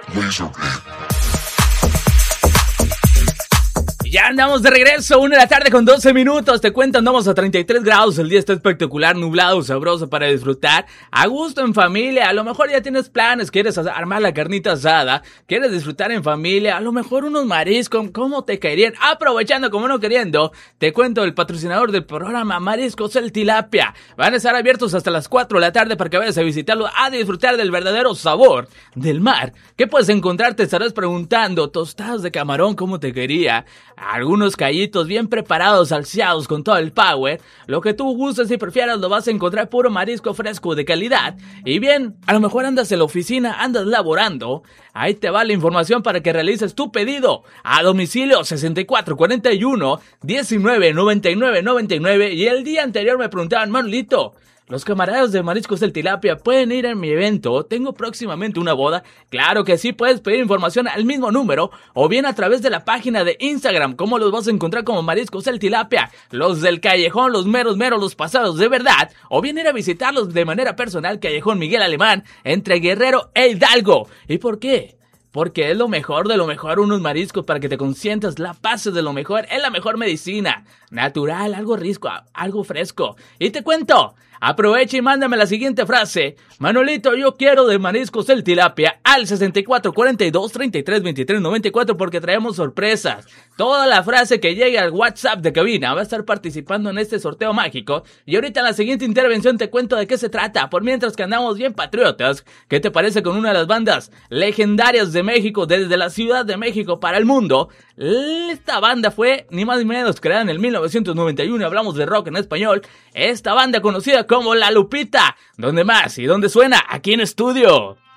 Ya andamos de regreso, 1:12 Te cuento, andamos a 33 grados. El día está espectacular, nublado, sabroso para disfrutar. A gusto en familia. A lo mejor ya tienes planes, quieres armar la carnita asada, quieres disfrutar en familia. A lo mejor unos mariscos, ¿cómo te caerían? Aprovechando como no queriendo, te cuento el patrocinador del programa, Mariscos El Tilapia. Van a estar abiertos hasta las 4 de la tarde para que vayas a visitarlo, a disfrutar del verdadero sabor del mar. ¿Qué puedes encontrar? Te estarás preguntando. Tostadas de camarón, ¿cómo te quería? Algunos callitos bien preparados, salseados con todo el power. Lo que tú gustes y prefieras lo vas a encontrar, puro marisco fresco de calidad. Y bien, a lo mejor andas en la oficina, andas laborando. Ahí te va la información para que realices tu pedido a domicilio 6441-199999. Y el día anterior me preguntaban, Manolito, los camaradas de Mariscos del Tilapia pueden ir a mi evento, tengo próximamente una boda. Claro que sí, puedes pedir información al mismo número o bien a través de la página de Instagram. ¿Cómo los vas a encontrar? Como Mariscos del Tilapia, los del callejón, los meros, los pasados de verdad. O bien ir a visitarlos de manera personal, Callejón Miguel Alemán, entre Guerrero e Hidalgo. ¿Y por qué? Porque es lo mejor de lo mejor, unos mariscos para que te consientas, la pases de lo mejor, es la mejor medicina, natural, algo rico, algo fresco. Y te cuento, aprovecha y mándame la siguiente frase: Manolito, yo quiero de Mariscos El Tilapia, al 6442-332394, porque traemos sorpresas. Toda la frase que llegue al WhatsApp de cabina va a estar participando en este sorteo mágico. Y ahorita en la siguiente intervención te cuento de qué se trata. Por mientras que andamos bien patriotas, ¿qué te parece con una de las bandas legendarias de México, desde la Ciudad de México para el mundo? Esta banda fue ni más ni menos creada en el 1991, hablamos de rock en español. Esta banda conocida como La Lupita. ¿Dónde más y dónde suena? Aquí en estudio.